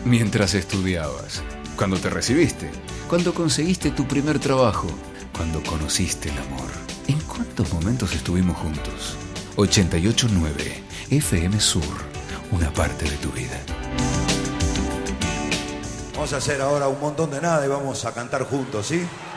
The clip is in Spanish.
Mientras estudiabas, cuando te recibiste, cuando conseguiste tu primer trabajo, cuando conociste el amor. ¿En cuántos momentos estuvimos juntos? 88.9 FM Sur, una parte de tu vida. Vamos a hacer ahora un montón de nada y vamos a cantar juntos, ¿sí?